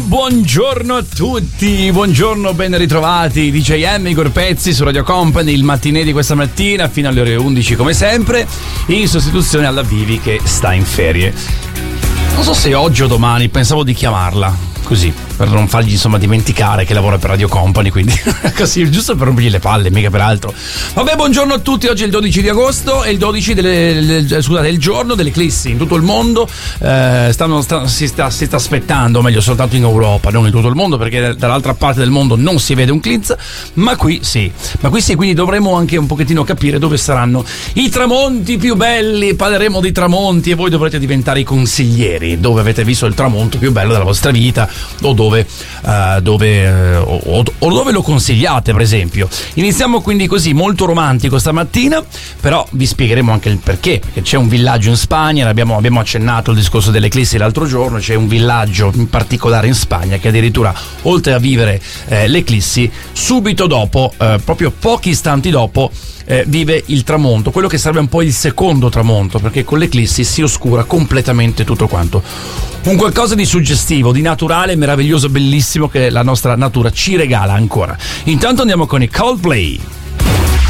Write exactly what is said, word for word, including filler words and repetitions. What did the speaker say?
buongiorno a tutti, buongiorno, ben ritrovati. D J M, Igor Pezzi su Radio Company, il mattinè di questa mattina fino alle ore undici come sempre, in sostituzione alla Vivi che sta in ferie. Non so se oggi o domani, pensavo di chiamarla così, per non fargli insomma dimenticare che lavora per Radio Company, quindi così, giusto per rompergli le palle, mica per altro. Vabbè, buongiorno a tutti, oggi è il dodici di agosto, è il dodici delle, le, scusate, è il giorno delle eclissi in tutto il mondo. eh, stanno, sta, si, sta, si sta aspettando, o meglio soltanto in Europa, non in tutto il mondo, perché dall'altra parte del mondo non si vede un eclisse, ma qui sì, ma qui sì, quindi dovremo anche un pochettino capire dove saranno i tramonti più belli. Parleremo di tramonti e voi dovrete diventare i consiglieri, dove avete visto il tramonto più bello della vostra vita, o dove, uh, dove uh, o, o dove lo consigliate, per esempio. Iniziamo quindi così, molto romantico stamattina, però vi spiegheremo anche il perché, perché c'è un villaggio in Spagna, abbiamo, abbiamo accennato il discorso delle eclissi l'altro giorno, c'è un villaggio in particolare in Spagna che addirittura, oltre a vivere eh, le eclissi, subito dopo, eh, proprio pochi istanti dopo, Eh, vive il tramonto, quello che sarebbe un po' il secondo tramonto, perché con l'eclissi si oscura completamente tutto quanto. Un qualcosa di suggestivo, di naturale, meraviglioso, bellissimo che la nostra natura ci regala ancora. Intanto andiamo con i Coldplay.